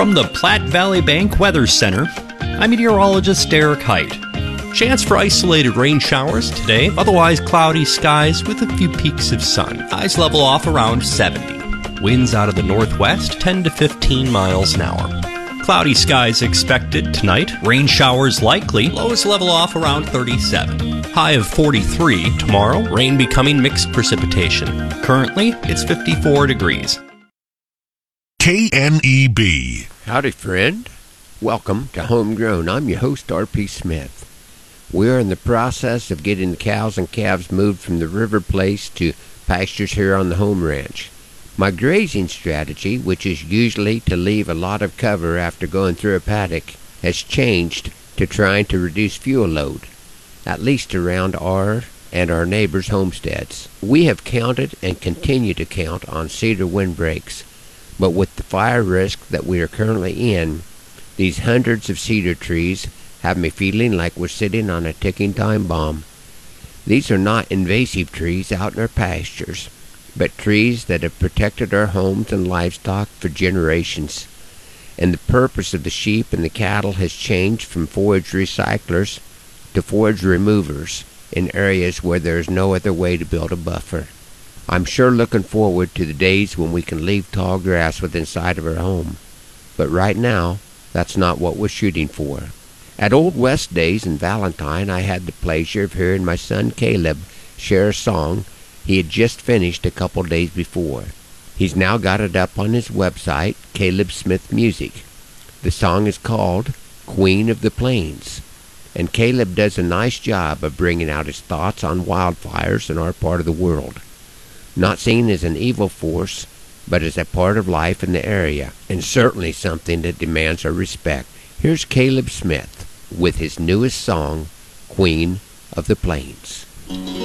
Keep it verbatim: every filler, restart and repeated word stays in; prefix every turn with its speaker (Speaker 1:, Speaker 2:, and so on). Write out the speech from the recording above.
Speaker 1: From the Platte Valley Bank Weather Center, I'm meteorologist Derek Height. Chance for isolated rain showers today, otherwise cloudy skies with a few peaks of sun. Highs level off around seventy. Winds out of the northwest, ten to fifteen miles an hour. Cloudy skies expected tonight. Rain showers likely. Lows level off around thirty-seven. High of forty-three tomorrow. Rain becoming mixed precipitation. Currently, it's fifty-four degrees.
Speaker 2: K N E B.
Speaker 3: Howdy, friend. Welcome to Homegrown. I'm your host, R P Smith. We're in the process of getting the cows and calves moved from the river place to pastures here on the home ranch. My grazing strategy, which is usually to leave a lot of cover after going through a paddock, has changed to trying to reduce fuel load, at least around our and our neighbors' homesteads. We have counted and continue to count on cedar windbreaks, but with the fire risk that we are currently in, these hundreds of cedar trees have me feeling like we're sitting on a ticking time bomb. These are not invasive trees out in our pastures, but trees that have protected our homes and livestock for generations. And the purpose of the sheep and the cattle has changed from forage recyclers to forage removers in areas where there is no other way to build a buffer. I'm sure looking forward to the days when we can leave tall grass within sight of our home. But right now, that's not what we're shooting for. At Old West Days in Valentine, I had the pleasure of hearing my son Caleb share a song he had just finished a couple days before. He's now got it up on his website, Caleb Smith Music. The song is called Queen of the Plains, and Caleb does a nice job of bringing out his thoughts on wildfires in our part of the world. Not seen as an evil force, but as a part of life in the area, and certainly something that demands our respect. Here's Caleb Smith with his newest song, Queen of the Plains.